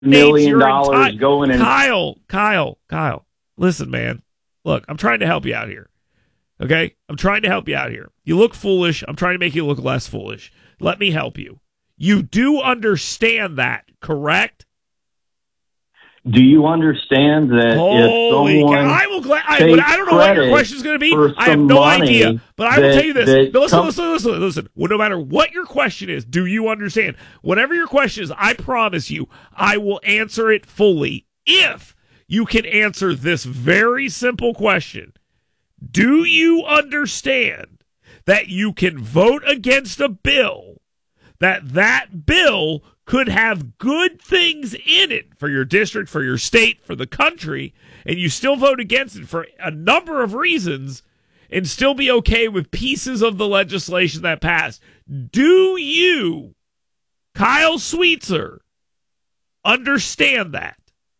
million going in. Kyle, listen, man. Look, I'm trying to help you out here. Okay? I'm trying to help you out here. You look foolish. I'm trying to make you look less foolish. Let me help you. You do understand that, correct? Do you understand that if someone I don't know what your question is going to be. I have no idea. But I will tell you this. Listen. Well, no matter what your question is, do you understand? Whatever your question is, I promise you, I will answer it fully if you can answer this very simple question. Do you understand that you can vote against a bill, that bill could have good things in it for your district, for your state, for the country, and you still vote against it for a number of reasons and still be okay with pieces of the legislation that passed? Do you, Kyle Sweetser, understand that?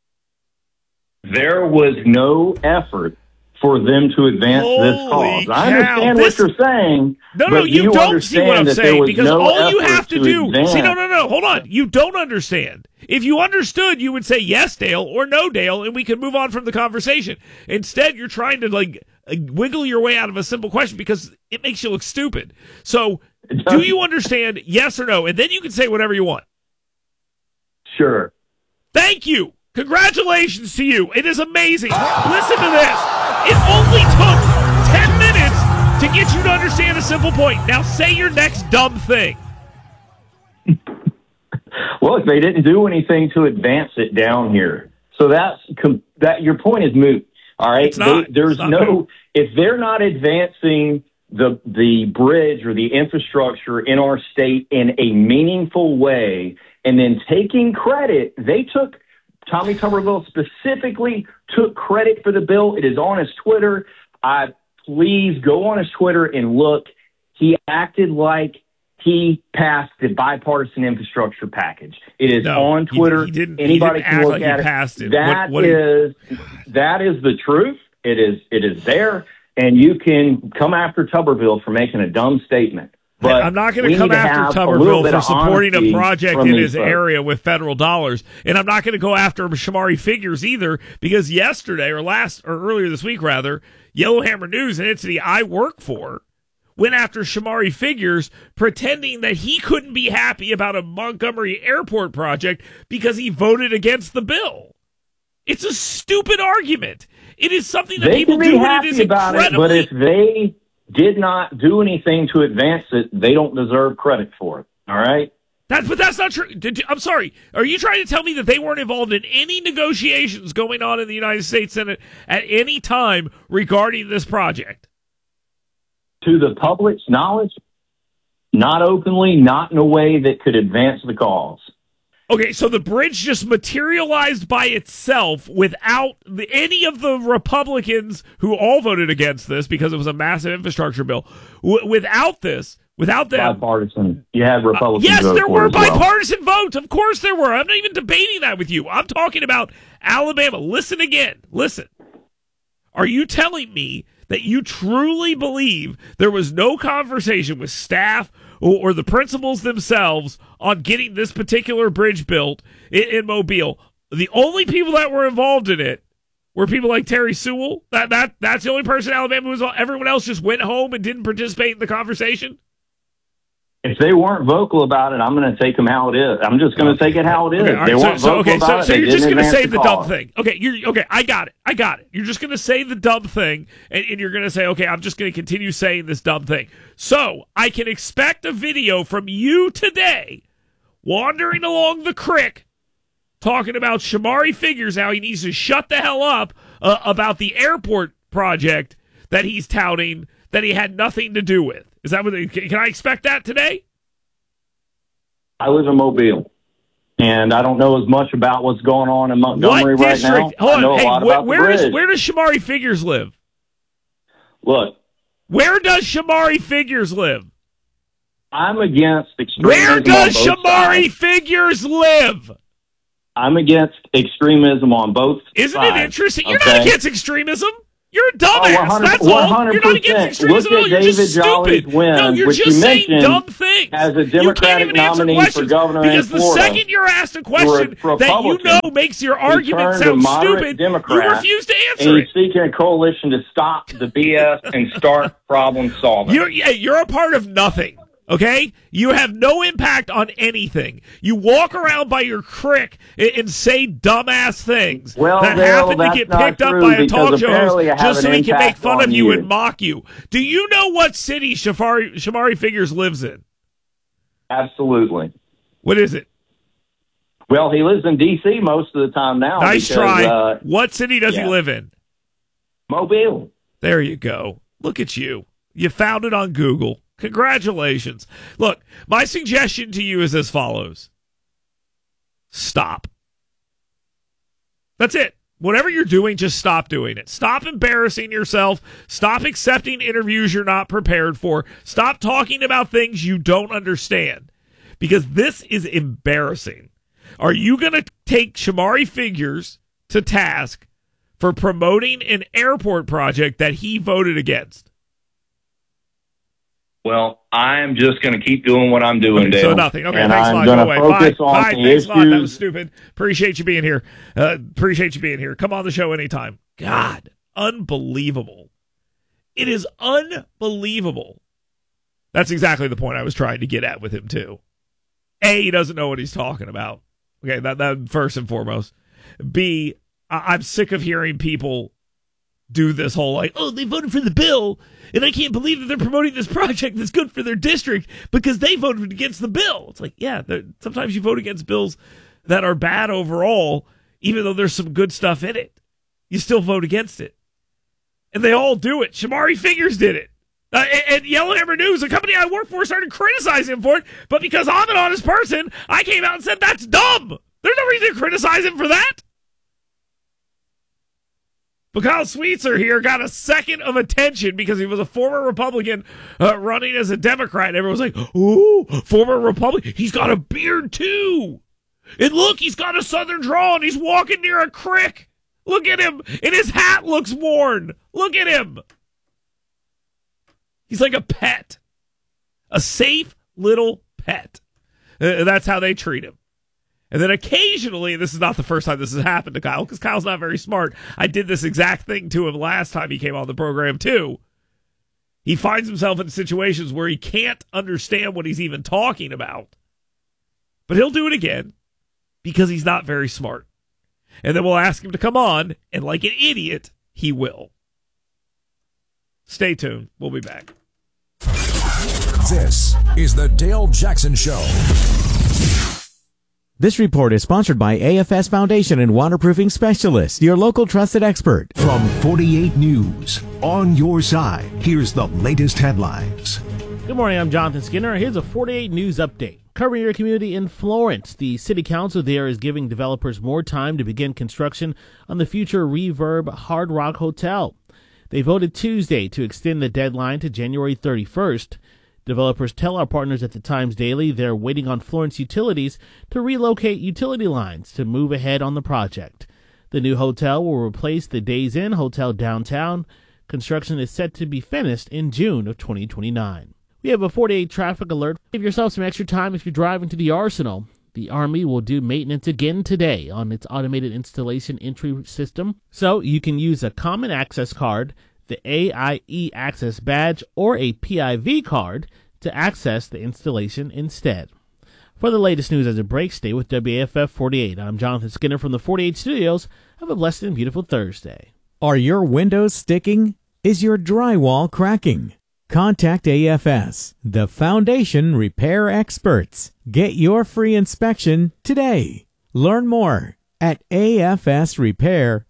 There was no effort for them to advance this cause. I understand what you're saying. No, you don't see what I'm saying, because all you have to do... See, no, hold on. You don't understand. If you understood, you would say yes, Dale, or no, Dale, and we can move on from the conversation. Instead, you're trying to wiggle your way out of a simple question because it makes you look stupid. So, do you understand, yes or no? And then you can say whatever you want. Sure. Thank you. Congratulations to you. It is amazing. Listen to this. It only took 10 minutes to get you to understand a simple point. Now say your next dumb thing. Look, they didn't do anything to advance it down here. So that your point is moot. All right. It's not. If they're not advancing the bridge or the infrastructure in our state in a meaningful way and then taking credit, Tommy Tuberville specifically took credit for the bill. It is on his Twitter. Please go on his Twitter and look. He acted like he passed the bipartisan infrastructure package. It is on Twitter. Anybody can look at it. That is the truth. It is there, and you can come after Tuberville for making a dumb statement. But I'm not going to come after Tuberville for supporting a project in his area with federal dollars, and I'm not going to go after Shamari Figures either, because yesterday or earlier this week rather, Yellowhammer News, an entity I work for, went after Shamari Figures, pretending that he couldn't be happy about a Montgomery Airport project because he voted against the bill. It's a stupid argument. It is something that people do, and it is incredibly... But if they did not do anything to advance it, they don't deserve credit for it. All right? But that's not true. I'm sorry. Are you trying to tell me that they weren't involved in any negotiations going on in the United States Senate at any time regarding this project? To the public's knowledge, not openly, not in a way that could advance the cause. Okay, so the bridge just materialized by itself without any of the Republicans who all voted against this because it was a massive infrastructure bill. Without them. Bipartisan. You had Republicans. Yes, there were bipartisan votes. Of course there were. I'm not even debating that with you. I'm talking about Alabama. Listen again. Listen. Are you telling me that you truly believe there was no conversation with staff or the principals themselves on getting this particular bridge built in Mobile? The only people that were involved in it were people like Terry Sewell. That's the only person in Alabama was. Everyone else just went home and didn't participate in the conversation. If they weren't vocal about it, I'm going to take them how it is. I'm just going to take it how it is. Okay, they weren't vocal about it. So you're just going to say the dumb thing. Okay, I got it. You're just going to say the dumb thing, and you're going to say, okay, I'm just going to continue saying this dumb thing. So I can expect a video from you today wandering along the creek talking about Shamari Figures, how he needs to shut the hell up about the airport project that he's touting that he had nothing to do with. Is that what? Can I expect that today? I live in Mobile, and I don't know as much about what's going on in Montgomery right now. Hold on. Where does Shamari Figures live? Look. Where does Shamari Figures live? I'm against extremism. Where does Shamari Figures live? I'm against extremism on both sides. Isn't it interesting? You're not against extremism. You're a dumbass. That's all. You're not against extremism at all. You're just stupid. Win, you're just saying dumb things. As a Democratic nominee for governor because in Florida, the second you're asked a question that you know makes your argument sound stupid, you refuse to answer and you're seeking a coalition to stop the BS and start problem solving. You're a part of nothing. Okay? You have no impact on anything. You walk around by your crick and say dumbass things that happen to get picked up by a talk show just so he can make fun of you and mock you. Do you know what city Shamari Figures lives in? Absolutely. What is it? Well, he lives in D.C. most of the time now. Nice try. What city does he live in? Mobile. There you go. Look at you. You found it on Google. Congratulations. Look, my suggestion to you is as follows. Stop. That's it. Whatever you're doing, just stop doing it. Stop embarrassing yourself. Stop accepting interviews you're not prepared for. Stop talking about things you don't understand. Because this is embarrassing. Are you going to take Shamari Figures to task for promoting an airport project that he voted against? Well, I'm just going to keep doing what I'm doing, Dale. So nothing. Okay, and thanks a lot. Go away. Bye. Thanks a lot. That was stupid. Appreciate you being here. Come on the show anytime. God, unbelievable. It is unbelievable. That's exactly the point I was trying to get at with him, too. A, he doesn't know what he's talking about. Okay, that first and foremost. B, I'm sick of hearing people do this whole they voted for the bill, and I can't believe that they're promoting this project that's good for their district because they voted against the bill. It's like, yeah, sometimes you vote against bills that are bad overall, even though there's some good stuff in it. You still vote against it. And they all do it. Shamari Figures did it. And Yellowhammer News, the company I work for, started criticizing him for it, but because I'm an honest person, I came out and said, that's dumb. There's no reason to criticize him for that. But Kyle Sweetser here got a second of attention because he was a former Republican running as a Democrat. Everyone's like, ooh, former Republican. He's got a beard, too. And look, he's got a southern drawl, and he's walking near a crick. Look at him. And his hat looks worn. Look at him. He's like a pet. A safe little pet. That's how they treat him. And then occasionally, this is not the first time this has happened to Kyle, because Kyle's not very smart. I did this exact thing to him last time he came on the program, too. He finds himself in situations where he can't understand what he's even talking about. But he'll do it again, because he's not very smart. And then we'll ask him to come on, and like an idiot, he will. Stay tuned. We'll be back. This is the Dale Jackson Show. This report is sponsored by AFS Foundation and Waterproofing Specialists, your local trusted expert. From 48 News, on your side, here's the latest headlines. Good morning, I'm Jonathan Skinner. Here's a 48 News update. Covering your community in Florence, the city council there is giving developers more time to begin construction on the future Reverb Hard Rock Hotel. They voted Tuesday to extend the deadline to January 31st. Developers tell our partners at the Times Daily they're waiting on Florence Utilities to relocate utility lines to move ahead on the project. The new hotel will replace the Days Inn Hotel downtown. Construction is set to be finished in June of 2029. We have a 48 traffic alert. Give yourself some extra time if you're driving to the Arsenal. The Army will do maintenance again today on its automated installation entry system, so you can use a common access card, the AIE Access Badge, or a PIV card to access the installation instead. For the latest news as it breaks, stay with WAFF 48. I'm Jonathan Skinner from the 48 Studios. Have a blessed and beautiful Thursday. Are your windows sticking? Is your drywall cracking? Contact AFS, the Foundation Repair Experts. Get your free inspection today. Learn more at afsrepair.com.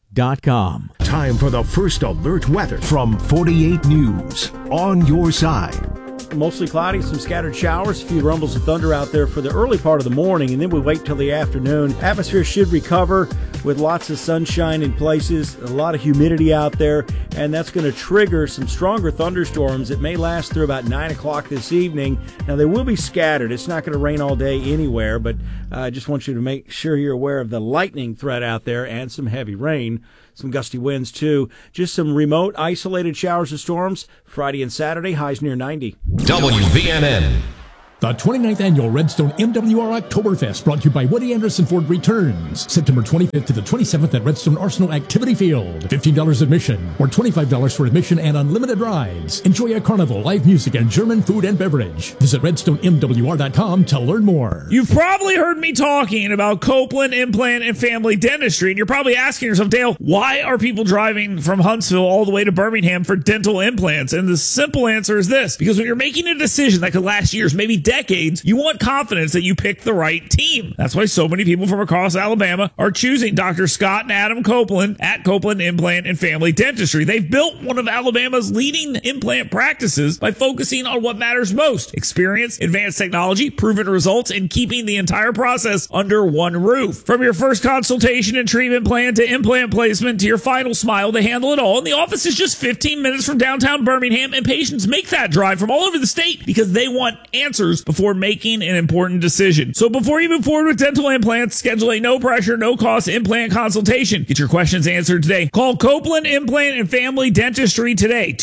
Time for the first alert weather from 48 News, on your side. mostly cloudy, some scattered showers, a few rumbles of thunder out there for the early part of the morning, and then we wait till the afternoon. Atmosphere should recover with lots of sunshine in places, a lot of humidity out there, and that's going to trigger some stronger thunderstorms that may last through about 9 o'clock this evening. Now, they will be scattered. It's not going to rain all day anywhere, but I just want you to make sure you're aware of the lightning threat out there and some heavy rain. Some gusty winds, too. Just some remote, isolated showers and storms Friday and Saturday, highs near 90. WVNN. The 29th Annual Redstone MWR Oktoberfest, brought to you by Woody Anderson Ford, returns September 25th to the 27th at Redstone Arsenal Activity Field. $15 admission or $25 for admission and unlimited rides. Enjoy a carnival, live music, and German food and beverage. Visit RedstoneMWR.com to learn more. You've probably heard me talking about Copeland Implant and Family Dentistry, and you're probably asking yourself, Dale, why are people driving from Huntsville all the way to Birmingham for dental implants? And the simple answer is this: because when you're making a decision that could last years, maybe decades, you want confidence that you picked the right team. That's why so many people from across Alabama are choosing Dr. Scott and Adam Copeland at Copeland Implant and Family Dentistry. They've built one of Alabama's leading implant practices by focusing on what matters most: experience, advanced technology, proven results, and keeping the entire process under one roof. From your first consultation and treatment plan to implant placement to your final smile, they handle it all. And the office is just 15 minutes from downtown Birmingham, and patients make that drive from all over the state because they want answers before making an important decision. So before you move forward with dental implants, schedule a no-pressure, no-cost implant consultation. Get your questions answered today. Call Copeland Implant and Family Dentistry today,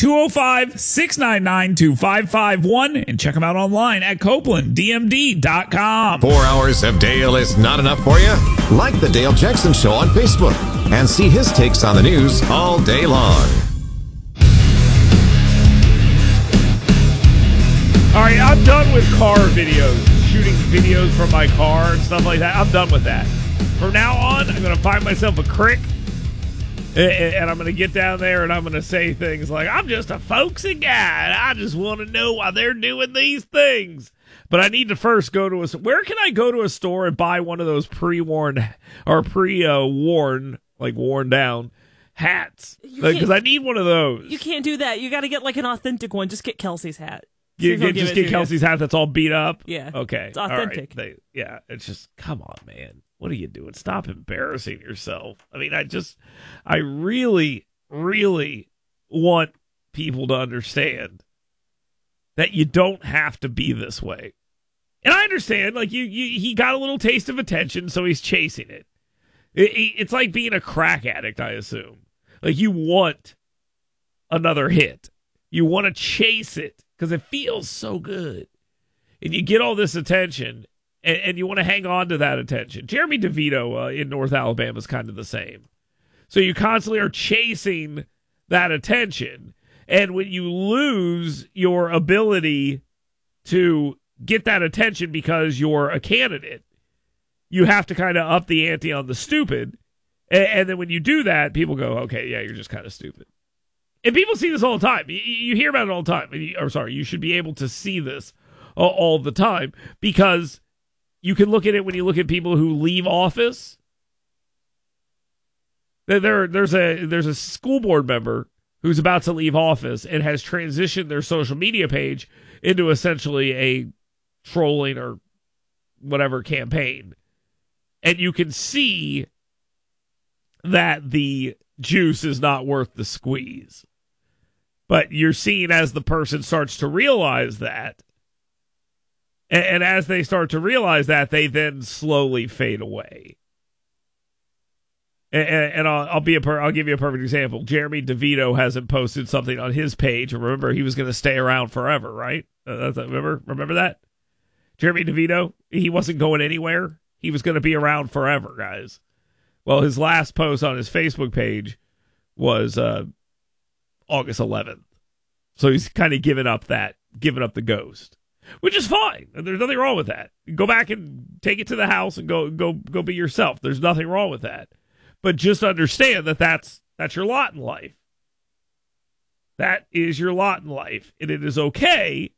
205-699-2551, and check them out online at CopelandDMD.com. 4 hours of Dale is not enough for you? Like the Dale Jackson Show on Facebook and see his takes on the news all day long. All right, I'm done with car videos, shooting videos from my car and stuff like that. I'm done with that. From now on, I'm going to find myself a crick, and I'm going to get down there, and I'm going to say things like, I'm just a folksy guy, and I just want to know why they're doing these things. But I need to first go to where can I go to a store and buy one of those pre-worn, or worn down hats? Because I need one of those. You can't do that. You got to get like an authentic one. Just get Kelsey's hat. Just get Kelsey's hat that's all beat up? Yeah. Okay. It's authentic. Right. It's just, come on, man. What are you doing? Stop embarrassing yourself. I mean, I really, really want people to understand that you don't have to be this way. And I understand, like, he got a little taste of attention, so he's chasing it. It's like being a crack addict, I assume. Like, you want another hit. You want to chase it because it feels so good. And you get all this attention, and you want to hang on to that attention. Jeremy DeVito in North Alabama is kind of the same. So you constantly are chasing that attention. And when you lose your ability to get that attention because you're a candidate, you have to kind of up the ante on the stupid. And then when you do that, people go, okay, yeah, you're just kind of stupid. And people see this all the time. You hear about it all the time. You should be able to see this all the time because you can look at it when you look at people who leave office. There's a school board member who's about to leave office and has transitioned their social media page into essentially a trolling or whatever campaign. And you can see that the juice is not worth the squeeze. But you're seeing as the person starts to realize that, and as they start to realize that, they then slowly fade away. And I'll give you a perfect example. Jeremy DeVito hasn't posted something on his page. Remember, he was going to stay around forever, right? Remember that? Jeremy DeVito, he wasn't going anywhere. He was going to be around forever, guys. Well, his last post on his Facebook page was August 11th. So he's kind of giving up the ghost, which is fine. There's nothing wrong with that. Go back and take it to the house and go be yourself. There's nothing wrong with that. But just understand that that's your lot in life. That is your lot in life, and it is okay.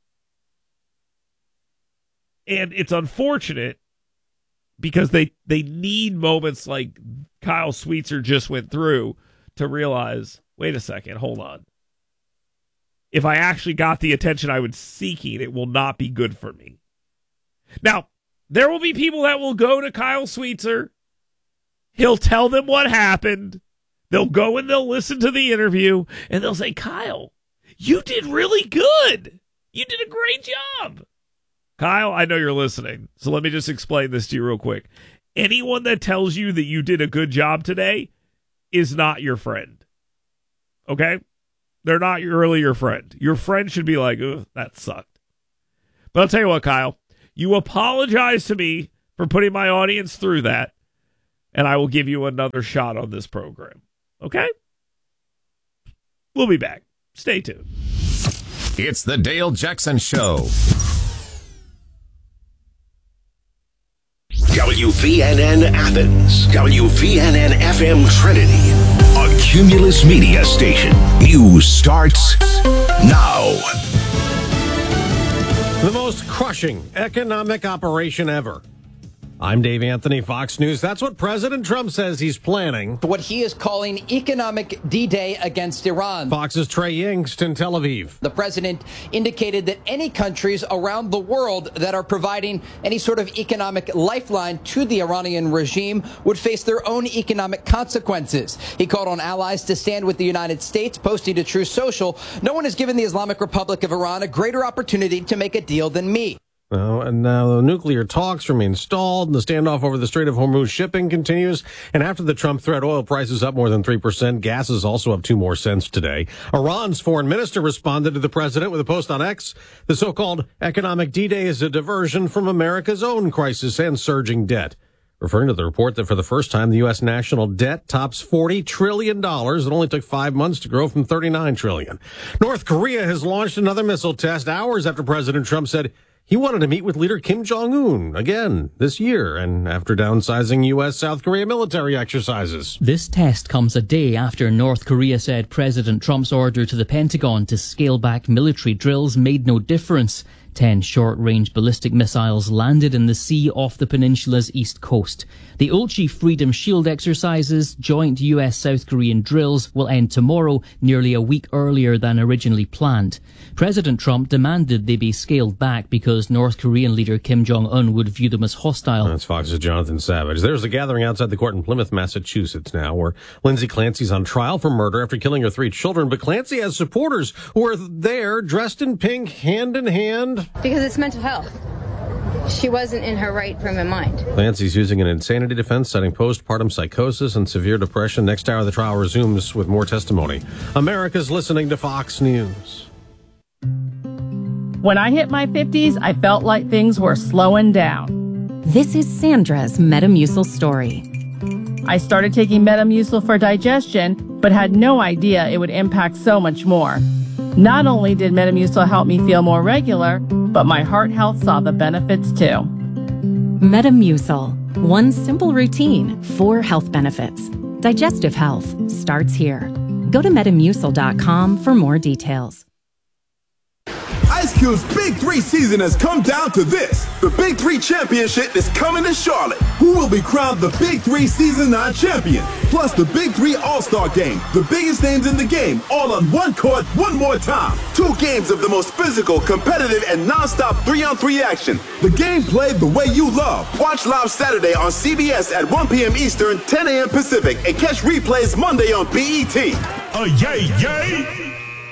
And it's unfortunate because they need moments like Kyle Sweetser just went through to realize, wait a second, hold on. if I actually got the attention I was seeking, it will not be good for me. Now, there will be people that will go to Kyle Sweetser. He'll tell them what happened. They'll go and they'll listen to the interview, and they'll say, Kyle, you did really good. You did a great job. Kyle, I know you're listening, so let me just explain this to you real quick. Anyone that tells you that you did a good job today is not your friend. Okay? They're not really your friend. Your friend should be like, ugh, that sucked. But I'll tell you what, Kyle, you apologize to me for putting my audience through that, and I will give you another shot on this program. Okay? We'll be back. Stay tuned. It's the Dale Jackson Show. WVNN Athens, WVNN FM Trinity, a Cumulus Media station. News starts now. The most crushing economic operation ever. I'm Dave Anthony, Fox News. That's what President Trump says he's planning. What he is calling economic D-Day against Iran. Fox's Trey Yingst in Tel Aviv. The president indicated that any countries around the world that are providing any sort of economic lifeline to the Iranian regime would face their own economic consequences. He called on allies to stand with the United States, posting to Truth Social, "No one has given the Islamic Republic of Iran a greater opportunity to make a deal than me." And now the nuclear talks remain stalled, and the standoff over the Strait of Hormuz shipping continues. And after the Trump threat, oil prices up more than 3%. Gas is also up 2 more cents today. Iran's foreign minister responded to the president with a post on X. The so-called economic D-Day is a diversion from America's own crisis and surging debt, referring to the report that for the first time, the U.S. national debt tops $40 trillion. It only took 5 months to grow from $39 trillion. North Korea has launched another missile test hours after President Trump said he wanted to meet with leader Kim Jong-un again this year, and after downsizing U.S.-South Korea military exercises. This test comes a day after North Korea said President Trump's order to the Pentagon to scale back military drills made no difference. 10 short-range ballistic missiles landed in the sea off the peninsula's east coast. The Ulchi Freedom Shield exercises, joint US-South Korean drills, will end tomorrow, nearly a week earlier than originally planned. President Trump demanded they be scaled back because North Korean leader Kim Jong-un would view them as hostile. That's Fox's Jonathan Savage. There's a gathering outside the court in Plymouth, Massachusetts now, where Lindsay Clancy's on trial for murder after killing her 3 children, but Clancy has supporters who are there, dressed in pink, hand in hand. Because it's mental health. She wasn't in her right frame of mind. Clancy's using an insanity defense, citing postpartum psychosis and severe depression. Next hour, the trial resumes with more testimony. America's listening to Fox News. When I hit my 50s, I felt like things were slowing down. This is Sandra's Metamucil story. I started taking Metamucil for digestion, but had no idea it would impact so much more. Not only did Metamucil help me feel more regular, but my heart health saw the benefits too. Metamucil. One simple routine, 4 health benefits. Digestive health starts here. Go to Metamucil.com for more details. Ice Cube's Big 3 season has come down to this. The Big 3 Championship is coming to Charlotte. Who will be crowned the Big 3 Season 9 champion? Plus the Big 3 All-Star Game. The biggest names in the game, all on one court, one more time. 2 games of the most physical, competitive, and non-stop 3-on-3 action. The game played the way you love. Watch live Saturday on CBS at 1 p.m. Eastern, 10 a.m. Pacific, and catch replays Monday on BET. Yay, yay!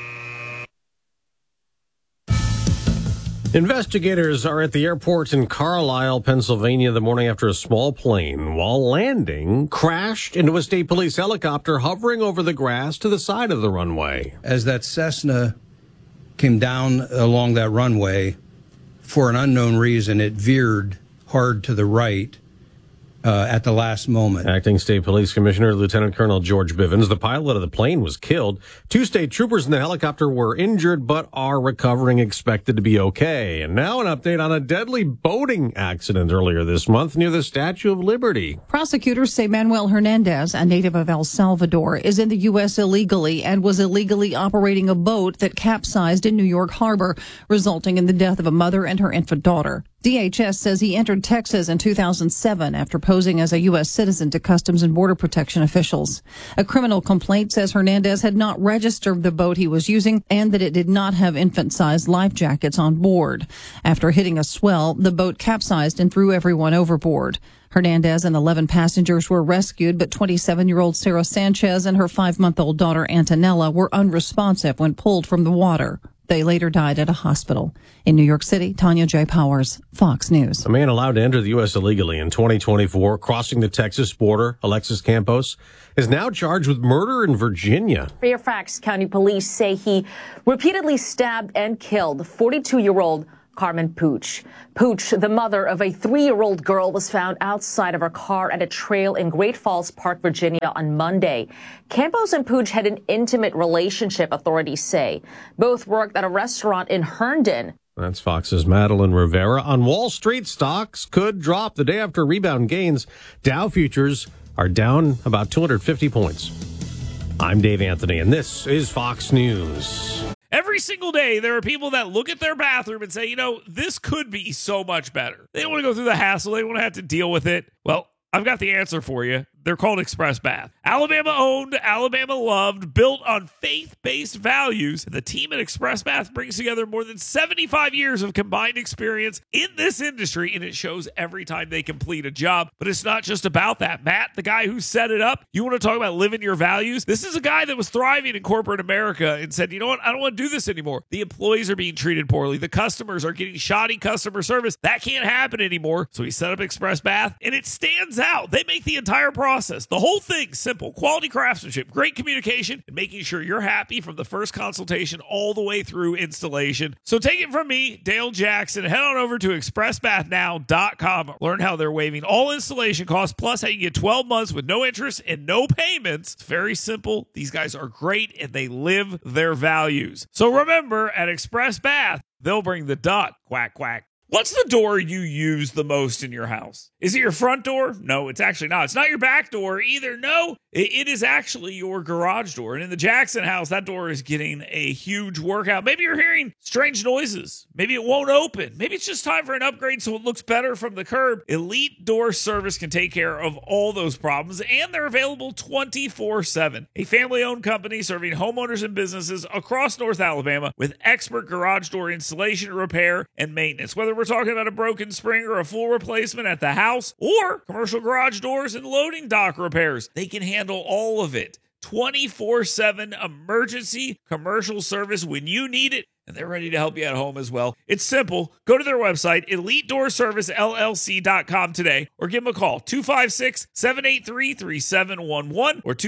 Investigators are at the airport in Carlisle, Pennsylvania, the morning after a small plane, while landing, crashed into a state police helicopter hovering over the grass to the side of the runway. As that Cessna came down along that runway, for an unknown reason, it veered hard to the right at the last moment. Acting State Police Commissioner Lieutenant Colonel George Bivens, the pilot of the plane, was killed. 2 state troopers in the helicopter were injured but are recovering, expected to be okay. And now an update on a deadly boating accident earlier this month near the Statue of Liberty. Prosecutors say Manuel Hernandez, a native of El Salvador, is in the U.S. illegally and was illegally operating a boat that capsized in New York Harbor, resulting in the death of a mother and her infant daughter. DHS says he entered Texas in 2007 after posing as a U.S. citizen to Customs and Border Protection officials. A criminal complaint says Hernandez had not registered the boat he was using and that it did not have infant-sized life jackets on board. After hitting a swell, the boat capsized and threw everyone overboard. Hernandez and 11 passengers were rescued, but 27-year-old Sarah Sanchez and her 5-month-old daughter Antonella were unresponsive when pulled from the water. They later died at a hospital. In New York City, Tanya J. Powers, Fox News. A man allowed to enter the U.S. illegally in 2024, crossing the Texas border, Alexis Campos, is now charged with murder in Virginia. Fairfax County police say he repeatedly stabbed and killed 42-year-old Carmen Pooch. Pooch, the mother of a 3-year-old girl, was found outside of her car at a trail in Great Falls Park, Virginia on Monday. Campos and Pooch had an intimate relationship, authorities say. Both worked at a restaurant in Herndon. That's Fox's Madeline Rivera. On Wall Street, stocks could drop the day after rebound gains. Dow futures are down about 250 points. I'm Dave Anthony, and this is Fox News. Every single day, there are people that look at their bathroom and say, you know, this could be so much better. They don't want to go through the hassle. They don't want to have to deal with it. Well, I've got the answer for you. They're called Express Bath. Alabama owned, Alabama loved, built on faith-based values. The team at Express Bath brings together more than 75 years of combined experience in this industry, and it shows every time they complete a job. But it's not just about that. Matt, the guy who set it up, you want to talk about living your values? This is a guy that was thriving in corporate America and said, you know what? I don't want to do this anymore. The employees are being treated poorly. The customers are getting shoddy customer service. That can't happen anymore. So he set up Express Bath, and it stands out. They make the entire process, the whole thing, simple. Quality craftsmanship, great communication, and making sure you're happy from the first consultation all the way through installation. So take it from me, Dale Jackson. Head on over to expressbathnow.com. Learn how they're waiving all installation costs, plus how you get 12 months with no interest and no payments. It's very simple. These guys are great, and they live their values. So remember, at Express Bath, they'll bring the duck. Quack, quack. What's the door you use the most in your house? Is it your front door? No, it's actually not. It's not your back door either. No, it is actually your garage door. And in the Jackson house, that door is getting a huge workout. Maybe you're hearing strange noises. Maybe it won't open. Maybe it's just time for an upgrade so it looks better from the curb. Elite Door Service can take care of all those problems, and they're available 24/7. A family-owned company serving homeowners and businesses across North Alabama with expert garage door installation, repair, and maintenance. Whether we're talking about a broken spring or a full replacement at the house or commercial garage doors and loading dock repairs, they can handle all of it. 24/7 emergency commercial service when you need it, and they're ready to help you at home as well. It's simple. Go to their website, EliteDoorServiceLLC.com today, or give them a call, 256-783-3711 or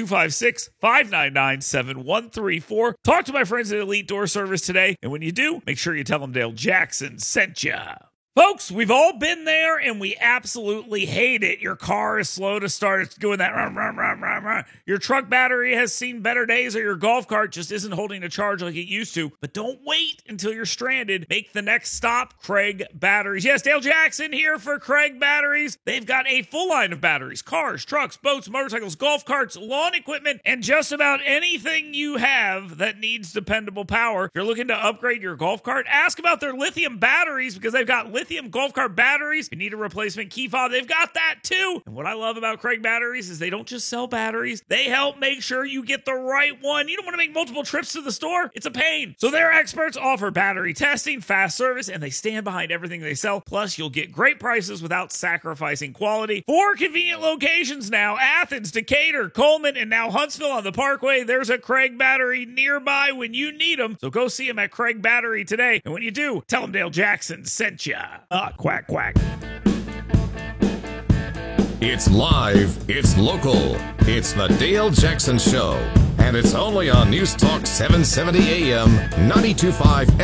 256-599-7134. Talk to my friends at Elite Door Service today, and when you do, make sure you tell them Dale Jackson sent ya. Folks, we've all been there, and we absolutely hate it. Your car is slow to start. It's doing that. Rah, rah, rah, rah, rah. Your truck battery has seen better days, or your golf cart just isn't holding a charge like it used to. But don't wait until you're stranded. Make the next stop, Craig Batteries. Yes, Dale Jackson here for Craig Batteries. They've got a full line of batteries, cars, trucks, boats, motorcycles, golf carts, lawn equipment, and just about anything you have that needs dependable power. If you're looking to upgrade your golf cart, ask about their lithium batteries, because they've got lithium golf cart batteries. If you need a replacement key fob, they've got that too. And what I love about Craig Batteries is they don't just sell batteries. They help make sure you get the right one. You don't want to make multiple trips to the store. It's a pain. So their experts offer battery testing, fast service, and they stand behind everything they sell. Plus, you'll get great prices without sacrificing quality. 4 convenient locations now: Athens, Decatur, Coleman, and now Huntsville on the Parkway. There's a Craig Battery nearby when you need them. So go see them at Craig Battery today. And when you do, tell them Dale Jackson sent ya. Quack, quack. It's live, it's local, it's the Dale Jackson Show, and it's only on News Talk 770 AM, 92.5